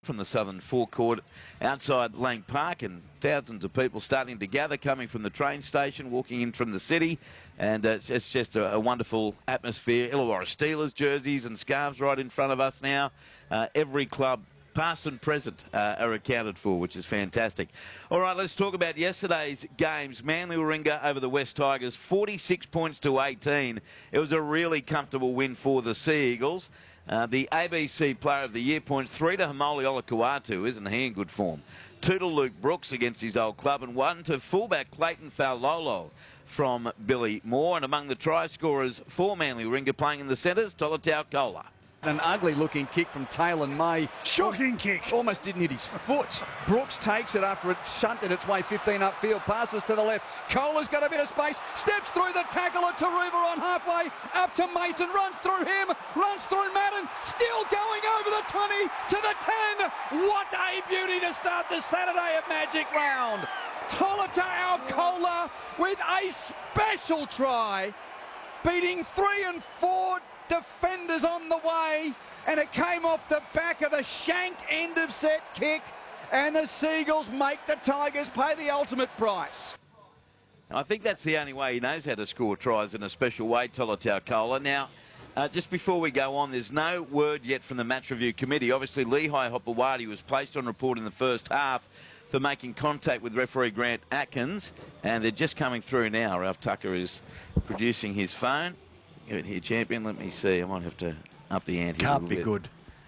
from the southern forecourt outside Lang Park, and thousands of people starting to gather, coming from the train station, walking in from the city, and it's just a wonderful atmosphere. Illawarra Steelers jerseys and scarves right in front of us now. Every club, past and present, are accounted for, which is fantastic. All right, let's talk about yesterday's games. Manly Warringah over the West Tigers, 46 points to 18. It was a really comfortable win for the Sea Eagles. The ABC Player of the Year point 3 to Hamoli Olakuatu, isn't he in good form? 2 to Luke Brooks against his old club, and 1 to fullback Clayton Faulolo from Billy Moore. And among the try scorers for Manly Warringah playing in the centres, Tolutau Koula. An ugly-looking kick from Taylor May. Shocking kick. Almost didn't hit his foot. Brooks takes it after it shunted its way 15 upfield, passes to the left. Kohler's got a bit of space, steps through the tackle at Taruva on halfway, up to Mason, runs through him, runs through Madden, still going over the 20 to the 10. What a beauty to start the Saturday at Magic Round. Tolutau Koula with a special try, beating 3 and 4 defenders on the way, and it came off the back of a shanked end of set kick, and the Seagulls make the Tigers pay the ultimate price. I think that's the only way he knows how to score tries in a special way, Tolutau Koula. Now, just before we go on, there's no word yet from the match review committee. Obviously, Lehigh Hopewadi was placed on report in the first half for making contact with referee Grant Atkins, and they're just coming through now. Ralph Tucker is producing his phone. Give it here, champion. Let me see. I might have to up the ante. Can't be good.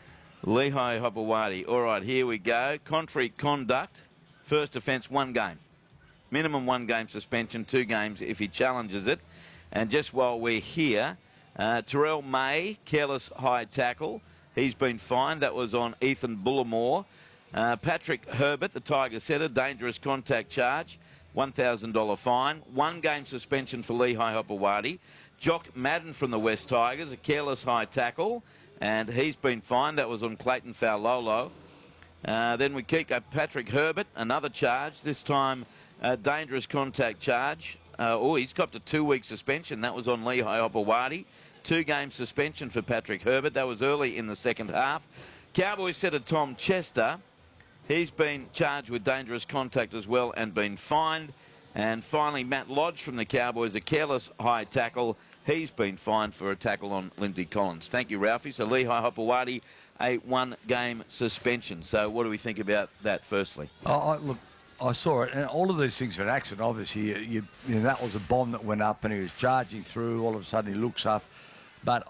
Lehigh Hopewadi. All right, here we go. Contrary conduct. First offence, 1 game. Minimum 1 game suspension, 2 games if he challenges it. And just while we're here, Terrell May, careless high tackle. He's been fined. That was on Ethan Bullimore. Patrick Herbert, the Tiger setter, dangerous contact charge, $1,000 fine. 1 game suspension for Lehigh Hopewadi. Jock Madden from the West Tigers, a careless high tackle, and he's been fined. That was on Clayton Faulolo. Then we keep Patrick Herbert, another charge, this time dangerous contact charge. He's copped a 2-week suspension. That was on Lehigh Hopewadi. 2 game suspension for Patrick Herbert. That was early in the second half. Cowboys setter Tom Chester, he's been charged with dangerous contact as well and been fined. And finally, Matt Lodge from the Cowboys, a careless high tackle. He's been fined for a tackle on Lindsay Collins. Thank you, Ralphie. So Lehigh Hopewadi, a 1 game suspension. So what do we think about that firstly? Look, I saw it, and all of these things are an accident. Obviously, you know, that was a bomb that went up, and he was charging through. All of a sudden, he looks up. But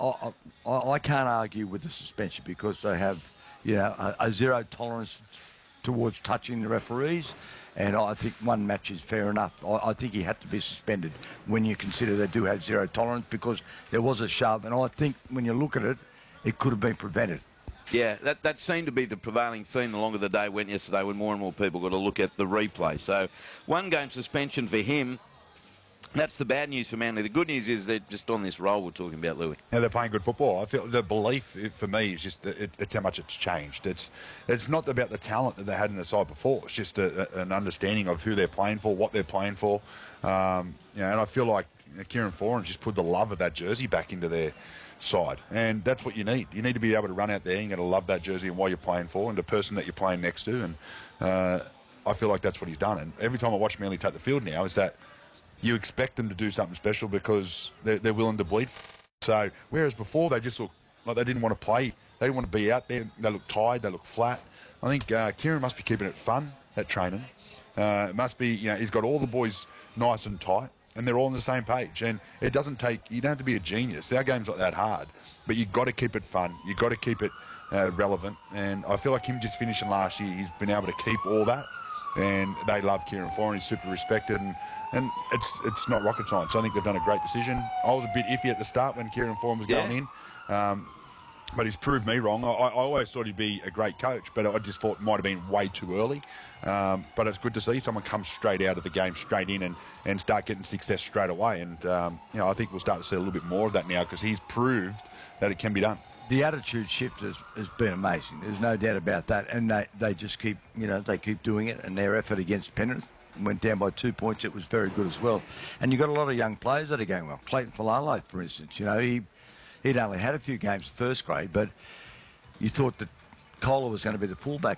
I can't argue with the suspension because they have, you know, a zero tolerance towards touching the referees. And I think 1 match is fair enough. I think he had to be suspended when you consider they do have zero tolerance because there was a shove. And I think when you look at it, it could have been prevented. Yeah, that seemed to be the prevailing theme the longer the day went yesterday when more and more people got to look at the replay. So 1 game suspension for him. That's the bad news for Manly. The good news is they're just on this roll we're talking about, Louis. Yeah, they're playing good football. I feel the belief for me is just that it's how much it's changed. It's not about the talent that they had in the side before. It's just an understanding of who they're playing for, what they're playing for. And I feel like Kieran Foran just put the love of that jersey back into their side, and that's what you need. You need to be able to run out there and you got to love that jersey and what you're playing for and the person that you're playing next to. And I feel like that's what he's done. And every time I watch Manly take the field now, is that you expect them to do something special because they're willing to bleed. So, whereas before they just looked like they didn't want to play. They didn't want to be out there. They look tired. They look flat. I think Kieran must be keeping it fun at training. It must be, you know, he's got all the boys nice and tight and they're all on the same page. And it doesn't take, you don't have to be a genius. Our game's not that hard. But you've got to keep it fun. You've got to keep it relevant. And I feel like him just finishing last year, he's been able to keep all that. And they love Kieran Foran. He's super respected, and it's not rocket science. I think they've done a great decision. I was a bit iffy at the start when Kieran Foran was going in, but he's proved me wrong. I always thought he'd be a great coach, but I just thought it might have been way too early. But it's good to see someone come straight out of the game, straight in, and start getting success straight away. And you know, I think we'll start to see a little bit more of that now because he's proved that it can be done. The attitude shift has been amazing. There's no doubt about that. And they just keep, you know, they keep doing it. And their effort against Penrith went down by 2 points. It was very good as well. And you've got a lot of young players that are going well. Clayton Faulolo, for instance, you know, he'd only had a few games first grade, but you thought that Kohler was going to be the fullback